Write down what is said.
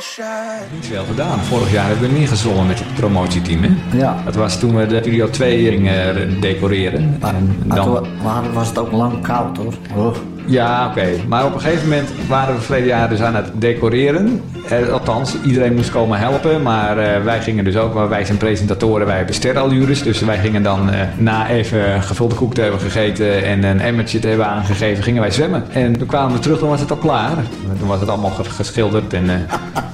Niet veel gedaan. Vorig jaar hebben we ingezongen met het promotieteam. Hè? Ja. Dat was toen we de Studio 2 gingen decoreren. Maar toen was het ook lang koud hoor. Oh. Ja, oké. Maar op een gegeven moment waren we verleden jaar dus aan het decoreren. Althans, iedereen moest komen helpen. Maar wij gingen dus ook, wij zijn presentatoren, wij hebben sterrenallures. Dus wij gingen dan na even gevulde koek te hebben gegeten en een emmertje te hebben aangegeven, gingen wij zwemmen. En toen kwamen we terug, dan was het al klaar. Toen was het allemaal geschilderd en